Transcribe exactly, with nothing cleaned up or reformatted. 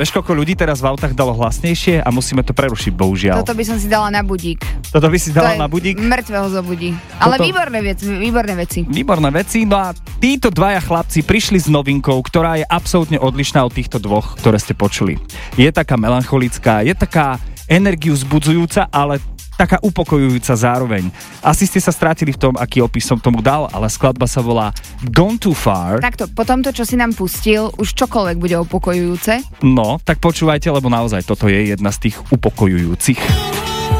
Vieš, koľko ľudí teraz v autách dalo hlasnejšie a musíme to prerušiť, bohužiaľ. Toto by som si dala na budík. Toto by si dala na budík? Mŕtvého zobudí. Ale Toto... výborné veci, výborné veci. Výborné veci. No a títo dvaja chlapci prišli s novinkou, ktorá je absolútne odlišná od týchto dvoch, ktoré ste počuli. Je taká melancholická, je taká energiu zbudzujúca, ale taká upokojujúca zároveň. Asi ste sa strátili v tom, aký opis som tomu dal, ale skladba sa volá Gone Too Far. Takto, po tomto, čo si nám pustil, už čokoľvek bude upokojujúce. No, tak počúvajte, lebo naozaj toto je jedna z tých upokojujúcich.